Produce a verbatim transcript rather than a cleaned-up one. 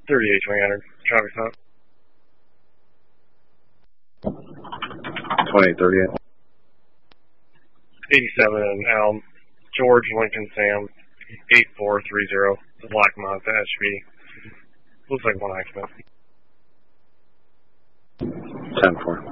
thirty-eight twenty hundred. Traffic stop. twenty-eight thirty-eight. eighty-seven Elm. George Lincoln Sam. eight four three zero. The Black Month S U V. Looks like one accident. ten four.